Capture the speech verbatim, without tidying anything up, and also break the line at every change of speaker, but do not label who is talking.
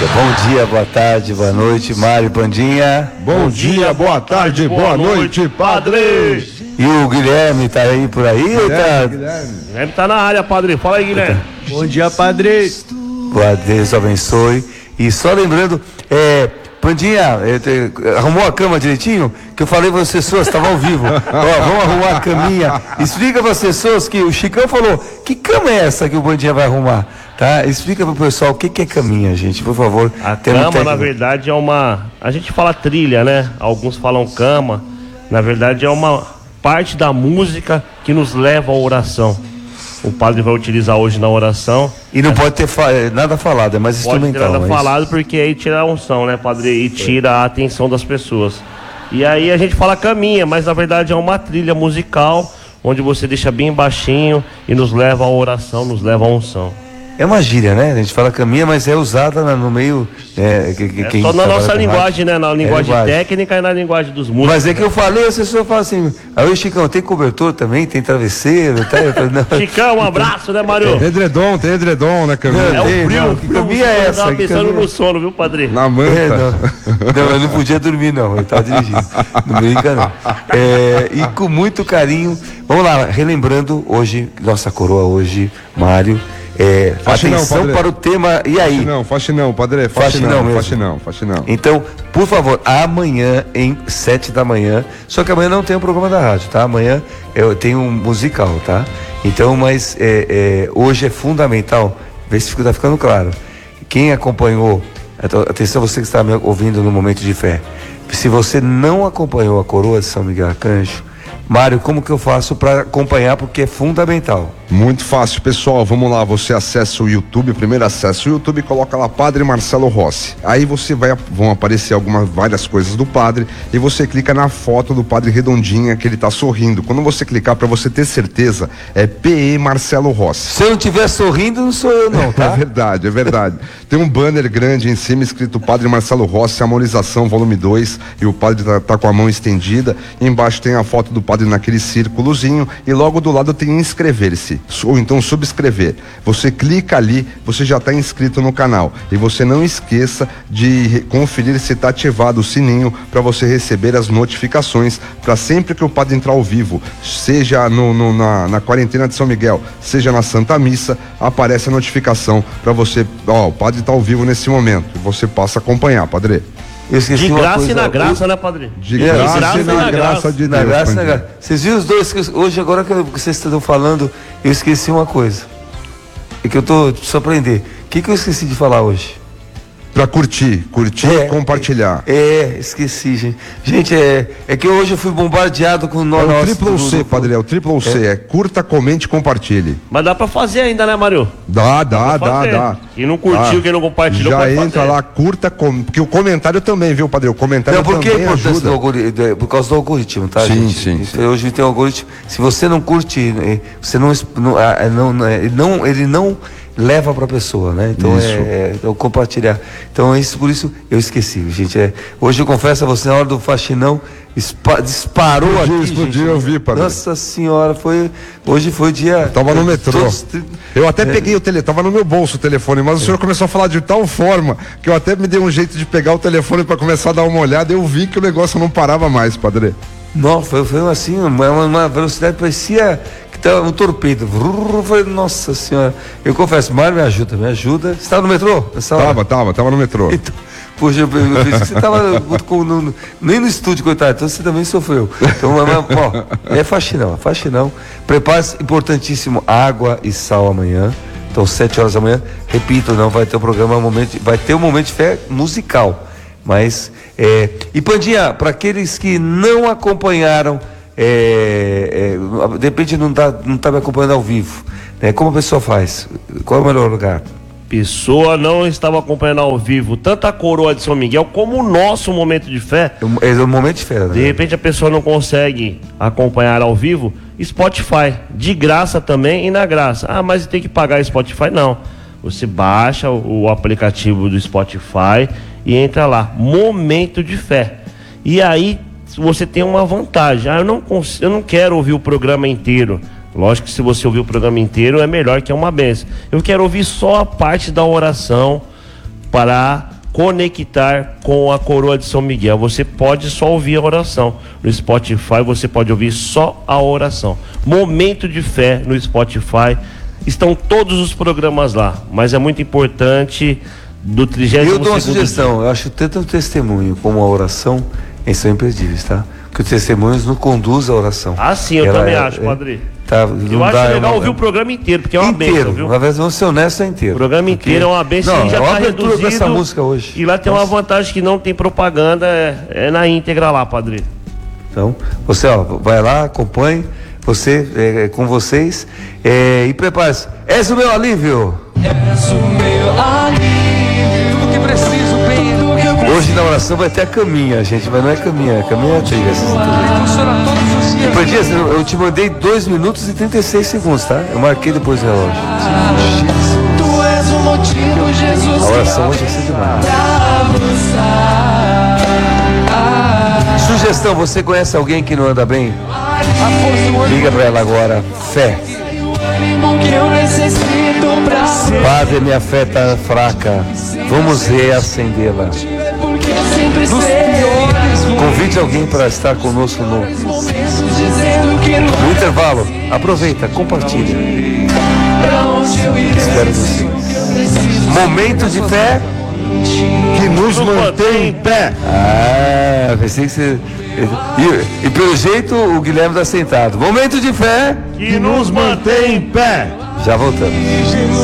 Bom dia, boa tarde, boa noite, Mário Pandinha.
Bom dia, boa tarde, boa noite, padre.
E o Guilherme tá aí por aí?
Guilherme,
tá...
Guilherme.
Guilherme tá na área, padre. Fala aí, Guilherme.
Bom dia, padre.
Boa, Deus abençoe. E só lembrando, é, Pandinha, é, te, arrumou a cama direitinho? Que eu falei para as pessoas, estava ao vivo. Ó, vamos arrumar a caminha. Explica para as pessoas que o Chicão falou, que cama é essa que o Pandinha vai arrumar? Tá? Explica para o pessoal o que, que é caminha, gente, por favor.
A cama, na verdade, é uma... A gente fala trilha, né? Alguns falam cama. Na verdade, é uma parte da música que nos leva à oração. O padre vai utilizar hoje na oração.
E não pode ter fa... nada falado, é mais instrumental.
Pode ter nada
é
falado, porque aí tira a unção, né, padre? E tira a atenção das pessoas. E aí a gente fala caminha, mas na verdade é uma trilha musical, onde você deixa bem baixinho e nos leva à oração, nos leva à unção.
É uma gíria, né? A gente fala caminha, mas é usada no meio... É, que, que,
é só na nossa linguagem, né? Na linguagem, é linguagem técnica e na linguagem dos músicos.
Mas é que eu falei, as pessoas falam assim, aí Chicão, tem cobertor também, tem travesseiro, tá? Não.
Chicão, um abraço, né, Mário?
Tem edredom, tem edredom, né, caminha?
É o frio,
não,
que
caminha é essa?
Eu tava pensando caminha... no sono, viu, padre?
Na manta.
É, não. não, eu não podia dormir, não, eu tava dirigindo. Não brinca, não. É, e com muito carinho, vamos lá, relembrando hoje, nossa coroa hoje, Mário, É, atenção não, para o tema, e aí?
Não, faxe não, padre, faxe não, faxe não, faxe não.
Então, por favor, amanhã em sete da manhã, só que amanhã não tem o um programa da rádio, tá? Amanhã eu tenho um musical, tá? Então, mas é, é, hoje é fundamental, ver se está ficando claro. Quem acompanhou, atenção você que está me ouvindo no Momento de Fé, se você não acompanhou a coroa de São Miguel Arcanjo, Mário, como que eu faço para acompanhar, porque é fundamental?
Muito fácil, pessoal, vamos lá, você acessa o YouTube, primeiro acessa o YouTube e coloca lá Padre Marcelo Rossi, aí você vai, vão aparecer algumas, várias coisas do padre, e você clica na foto do padre redondinha, que ele tá sorrindo. Quando você clicar, para você ter certeza, é P E Marcelo Rossi.
Se eu não estiver sorrindo, não sou eu não, tá?
É verdade, é verdade. Tem um banner grande em cima escrito Padre Marcelo Rossi, Amorização, volume dois, e o padre tá, tá com a mão estendida, e embaixo tem a foto do padre naquele círculozinho, e logo do lado tem inscrever-se, ou então subscrever. Você clica ali, você já está inscrito no canal, e você não esqueça de conferir se está ativado o sininho para você receber as notificações, para sempre que o padre entrar ao vivo, seja no, no, na, na quarentena de São Miguel, seja na Santa Missa, aparece a notificação para você, ó, o padre está ao vivo nesse momento, e você passa a acompanhar, padre.
De graça e na graça, né, padre?
De graça, graça e na, na graça de Deus.
Na graça, na graça. Vocês viram os dois? Hoje, agora que vocês estão falando, eu esqueci uma coisa. É que eu tô só aprender. O que, que eu esqueci de falar hoje?
Pra curtir, curtir
é,
e compartilhar.
É, é, esqueci, gente. Gente, é, é que hoje eu fui bombardeado com o
nome. É o triplo C, padre, é o triplo C. É. é curta, comente, compartilhe.
Mas dá pra fazer ainda, né, Mário?
Dá, dá, dá, dá.
Quem não curtiu, dá. Quem não compartilhou,
já entra fazer. Lá, curta, com... porque o comentário também, viu, padre? O comentário
não, porque
também ajuda.
Do algoritmo, por causa do algoritmo, tá,
sim,
gente?
Sim, sim.
Hoje tem um algoritmo. Se você não curte, você não, não, não, não ele não leva para a pessoa, né? Então é, é então, compartilhar. Então é isso, por isso eu esqueci, gente. É, hoje eu confesso a você, na hora do faxinão, espa, disparou
explodiu,
aqui,
explodiu,
gente.
Eu vi, padre.
Nossa senhora, foi hoje foi o dia.
Eu tava no metrô. Todos, eu até é. peguei o telefone, tava no meu bolso o telefone, mas o senhor começou a falar de tal forma que eu até me dei um jeito de pegar o telefone para começar a dar uma olhada. Eu vi que o negócio não parava mais, padre.
Não, foi, foi assim, uma, uma velocidade parecia um torpedo. Eu falei, nossa senhora. Eu confesso, Mário, me ajuda, me ajuda. Você estava no metrô?
Tava, tava, tava no metrô.
Então, poxa, eu pensei que você estava nem no estúdio, coitado, então você também sofreu. Então, ó, é faxinão, é faxinão. Prepare-se, importantíssimo, água e sal amanhã. Então, sete horas da manhã, repito, não vai ter o programa, um momento, vai ter um momento de fé musical. Mas, é, e Pandinha, para aqueles que não acompanharam, É, é, de repente não está não tá me acompanhando ao vivo, né? Como a pessoa faz? Qual é o melhor lugar?
Pessoa não estava acompanhando ao vivo tanto a coroa de São Miguel como o nosso momento de fé.
É, é o momento de fé, né?
De repente a pessoa não consegue acompanhar ao vivo. Spotify, de graça também e na graça. Ah, mas tem que pagar Spotify? Não. Você baixa o, o aplicativo do Spotify e entra lá, momento de fé. E aí você tem uma vantagem. Ah, eu não, cons- eu não quero ouvir o programa inteiro. Lógico que se você ouvir o programa inteiro é melhor, que é uma benção. Eu quero ouvir só a parte da oração, para conectar com a coroa de São Miguel. Você pode só ouvir a oração. No Spotify você pode ouvir só a oração. Momento de Fé no Spotify. Estão todos os programas lá, mas é muito importante do trigésimo segundo
Eu dou uma sugestão, dia. Eu acho tanto o testemunho como a oração em são imperdíveis, tá? Porque o testemunho nos conduz à oração.
Ah, sim, eu
Ela
também
é,
acho,
é,
Padre.
Tá,
eu acho
dá,
legal
é uma,
ouvir o programa inteiro, porque é uma
inteiro,
bênção, viu?
Uma vez vamos ser honestos, é inteiro.
O programa
porque...
inteiro é uma bênção.
Não,
e já
é uma
tá
abertura
reduzido.
dessa música hoje.
E lá tem
Nossa.
uma vantagem que não tem propaganda, é, é na íntegra lá, Padre.
Então, você ó, vai lá, acompanhe, você, é, com vocês, é, e prepare-se. És o meu alívio.
És o meu alívio. Tudo que preciso, bem, tudo que eu preciso.
Hoje na oração vai ter a caminha, gente, mas não é caminha, é caminha é trilha.
Funciona todos os dias.
Por dia, eu te mandei dois minutos e trinta e seis segundos, tá? Eu marquei depois do relógio.
Tu és o motivo, Jesus.
A oração hoje vai ser demais. Sugestão, você conhece alguém que não anda bem? Liga pra ela agora. Fé.
Que eu necessito pra ser.
Padre, minha fé tá fraca. Vamos reacendê-la.
Porque sempre sei.
Convide alguém para estar conosco no,
Dizendo que não
no intervalo. Aproveita, compartilha.
pra onde eu irei.
Espero vocês. Momento de fé
Que nos mantém em pé.
Ah, pensei que você. E, e pelo jeito o Guilherme está sentado. Momento de fé.
Que nos mantém em pé.
Já voltamos.